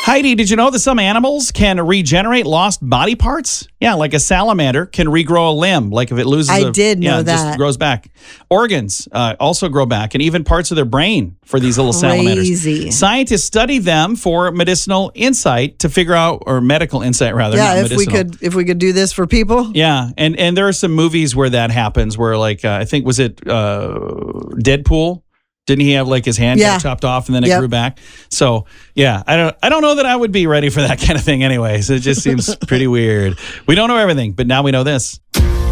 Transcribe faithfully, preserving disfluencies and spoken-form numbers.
Heidi, did you know that some animals can regenerate lost body parts? Yeah, like a salamander can regrow a limb. Like if it loses I a, did know yeah, it that. just grows back. Organs uh, also grow back, and even parts of their brain for these little Crazy. salamanders. Scientists study them for medicinal insight to figure out, or medical insight rather. Yeah, not if we medicinal. could if we could do this for people. Yeah, and and there are some movies where that happens, where like uh, I think was it uh, Deadpool. Didn't he have like his hand Yeah. got chopped off and then it Yep. grew back? So yeah, I don't I don't know that I would be ready for that kind of thing anyways. It just seems pretty weird. We don't know everything, but now we know this.